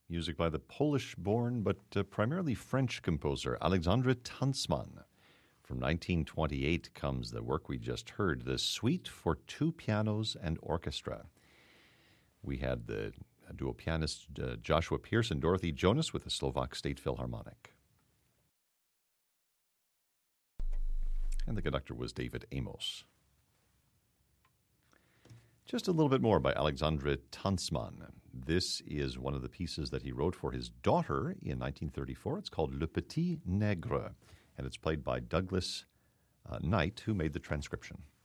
music by the Polish-born but primarily French composer Alexandre Tanzmann. From 1928 comes the work we just heard, the Suite for Two Pianos and Orchestra. We had the duo pianist Joshua Pierce and Dorothy Jonas with the Slovak State Philharmonic. And the conductor was David Amos. Just a little bit more by Alexandre Tanzmann. This is one of the pieces that he wrote for his daughter in 1934. It's called Le Petit Nègre, and it's played by Douglas Knight, who made the transcription.